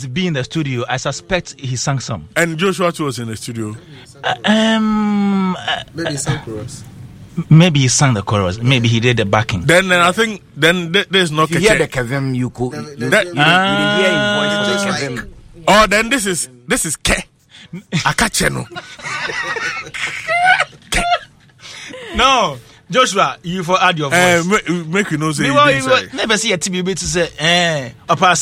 Steve be in the studio, I suspect he sang some. And Joshua too was in the studio. Maybe he sang chorus. Maybe he sang the chorus. Maybe he did the backing. Then I think there's no. You hear the Kevin, you could. You hear his voice for the Kevin. Oh, then this is Ke. Akacheno. No, Joshua, you for add your voice. Make you know say. Never see a TB to say,